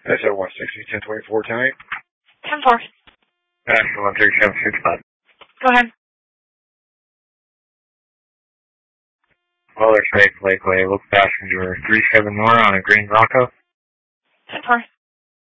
That's at 160, 1024 tonight. 10-4. That's 13765. Go ahead. Well, X-ray, Lakeway, look passenger 37 Nora on a green Bronco. 10-4.